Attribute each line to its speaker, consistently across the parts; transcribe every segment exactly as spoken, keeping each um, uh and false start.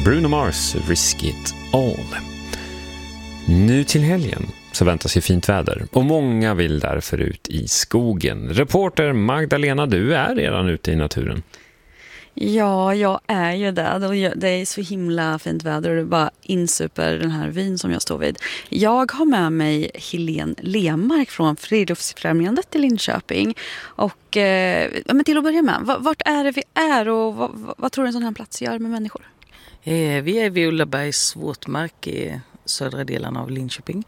Speaker 1: Bruno Mars, Risk It All. Nu till helgen så väntas ju fint väder och många vill därför ut i skogen. Reporter Magdalena, du är redan ute i naturen.
Speaker 2: Ja, jag är ju där. Det är så himla fint väder och det bara insuper den här vyn som jag står vid. Jag har med mig Helene Lemark från Friluftsfrämjandet i Linköping. Och eh, men till att börja med, vart är det vi är och vad, vad tror du en sån här plats gör med människor?
Speaker 3: Eh, vi är vid Ullabergs våtmark i södra delen av Linköping.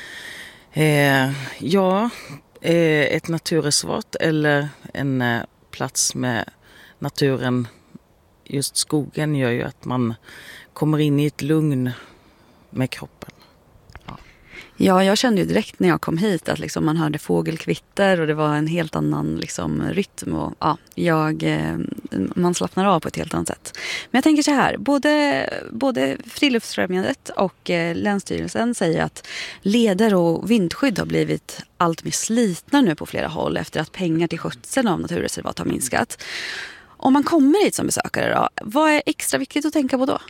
Speaker 3: Eh, ja, eh, ett naturreservat eller en eh, plats med naturen, just skogen, gör ju att man kommer in i ett lugn med kroppen. Ja,
Speaker 2: ja jag kände ju direkt när jag kom hit att liksom man hörde fågelkvitter och det var en helt annan liksom rytm. Och, ja, jag, man slappnar av på ett helt annat sätt. Men jag tänker så här, både, både Friluftsfrämjandet och eh, Länsstyrelsen säger att leder och vindskydd har blivit allt mer slitna nu på flera håll efter att pengar till skötseln av naturreservat har minskat. Om man kommer hit som besökare då, vad är extra viktigt att tänka på då?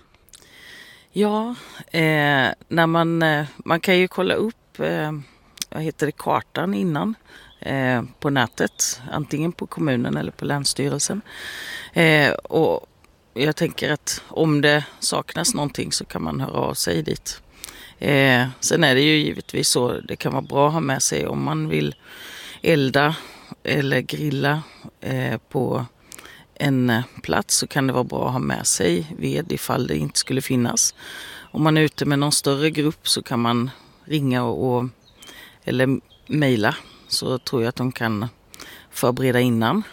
Speaker 3: Ja, eh, när man, eh, man kan ju kolla upp eh, vad heter det, kartan innan eh, på nätet. Antingen på kommunen eller på Länsstyrelsen. Eh, och jag tänker att om det saknas någonting så kan man höra av sig dit. Eh, sen är det ju givetvis så, det kan vara bra att ha med sig om man vill elda eller grilla eh, på en plats, så kan det vara bra att ha med sig ved ifall det inte skulle finnas. Om man är ute med någon större grupp så kan man ringa och, och eller mejla, så tror jag att de kan förbereda innan.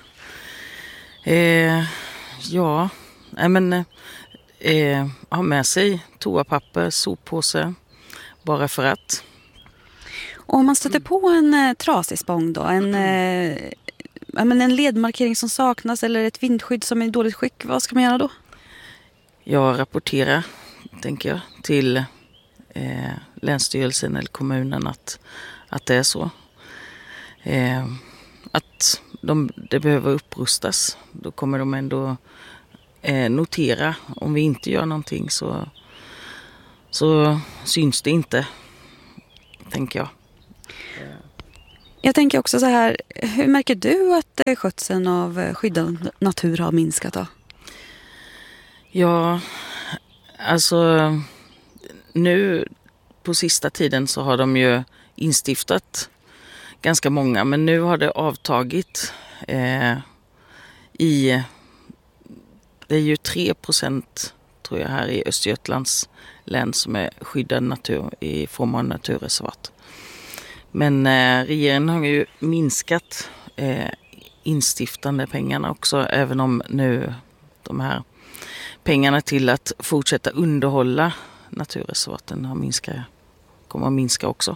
Speaker 3: Eh, ja, nej men eh, ha med sig toapapper, soppåse, bara för att.
Speaker 2: Och om man stöter på en eh, trasig spång då, en eh, Ja, men en ledmarkering som saknas eller ett vindskydd som är i dåligt skick, vad ska man göra då?
Speaker 3: Jag rapporterar, tänker jag, till eh, Länsstyrelsen eller kommunen att, att det är så. Eh, att de, det behöver upprustas. Då kommer de ändå eh, notera. Om vi inte gör någonting så, så syns det inte, tänker jag.
Speaker 2: Jag tänker också så här, hur märker du att skötseln av skyddad natur har minskat då?
Speaker 3: Ja, alltså nu på sista tiden så har de ju instiftat ganska många, men nu har det avtagit eh, i, det är ju tre procent tror jag här i Östergötlands län som är skyddad natur i form av naturreservat. Men eh, regeringen har ju minskat eh, instiftande pengarna också, även om nu de här pengarna till att fortsätta underhålla naturreservaten har minskat, kommer att minska också.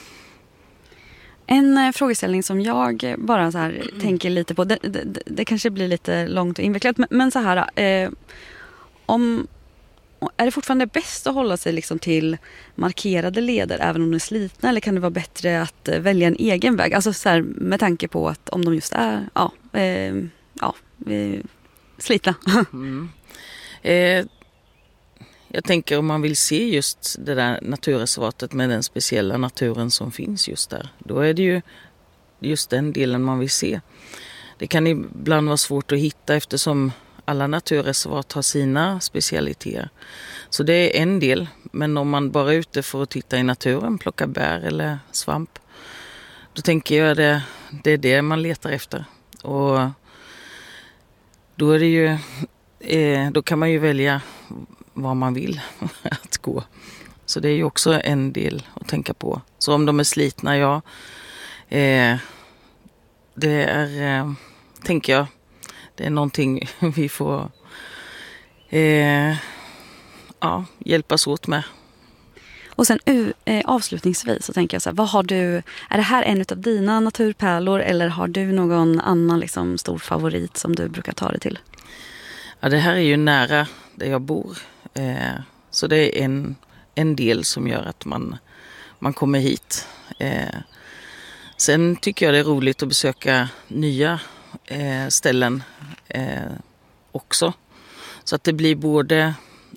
Speaker 2: En eh, frågeställning som jag bara så här mm. tänker lite på, det, det, det kanske blir lite långt och invecklat, men, men så här, eh, om... är det fortfarande bäst att hålla sig liksom till markerade leder även om de är slitna, eller kan det vara bättre att välja en egen väg? Alltså så här, med tanke på att om de just är ja, eh, ja, eh, slitna.
Speaker 3: Mm. Eh, jag tänker om man vill se just det där naturreservatet med den speciella naturen som finns just där, då är det ju just den delen man vill se. Det kan ibland vara svårt att hitta eftersom alla naturreservat har sina specialiteter. Så det är en del. Men om man bara är ute för att titta i naturen, plocka bär eller svamp, då tänker jag det, det är det man letar efter. Och då är det ju, eh, då kan man ju välja vad man vill att gå. Så det är ju också en del att tänka på. Så om de är slitna, ja, eh, det är, eh, tänker jag, det är någonting vi får eh, ja, hjälpas åt med.
Speaker 2: Och sen eh, avslutningsvis så tänker jag så här, vad har du, är det här en av dina naturpärlor eller har du någon annan liksom stor favorit som du brukar ta dig till?
Speaker 3: Ja, det här är ju nära där jag bor. Eh, så det är en, en del som gör att man, man kommer hit. Eh, sen tycker jag det är roligt att besöka nya eh, ställen eh, också. Så att det blir både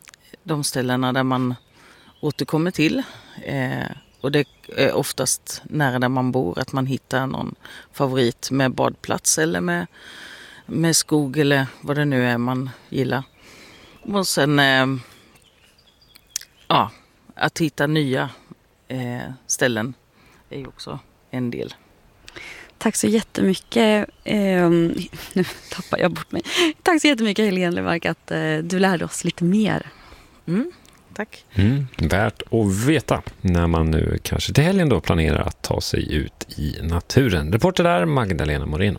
Speaker 3: de ställena där man återkommer till. Eh, och det är oftast nära där man bor, att man hittar någon favorit med badplats eller med, med skog eller vad det nu är man gillar. Och sen eh, ja, att hitta nya eh, ställen är ju också en del.
Speaker 2: Tack så jättemycket. Eh, nu tappar jag bort mig. Tack så jättemycket Helene Lemark att eh, du lärde oss lite mer.
Speaker 3: Mm, tack.
Speaker 1: Mm, värt att veta när man nu kanske till helgen då planerar att ta sig ut i naturen. Reporter där Magdalena Moreno.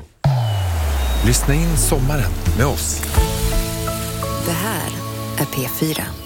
Speaker 4: Lyssna in sommaren med oss.
Speaker 5: Det här är P fyra.